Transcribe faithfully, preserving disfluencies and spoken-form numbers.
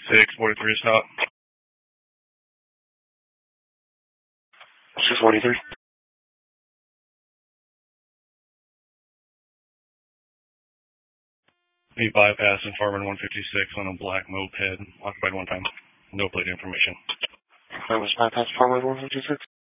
six forty-three stop. six forty-three. He bypassed informant one fifty-six on a black moped, occupied one time. No plate information. That was bypass informant one fifty-six?